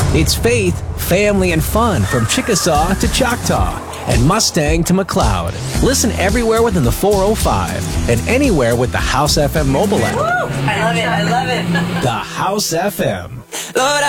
It's faith, family, and fun from Chickasaw to Choctaw and Mustang to McLeod. Listen everywhere within the 405 and anywhere with the House FM mobile app. Woo! I love it. The House FM. Lord,